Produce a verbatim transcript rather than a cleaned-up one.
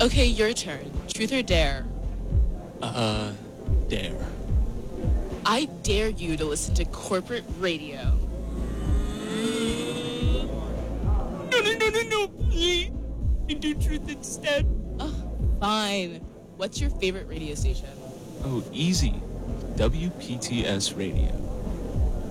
Okay, your turn. Truth or dare? Uh, dare. I dare you to listen to corporate radio. No, no, no, no, no, please. You do truth instead. Oh, fine. What's your favorite radio station? Oh, easy. W P T S Radio.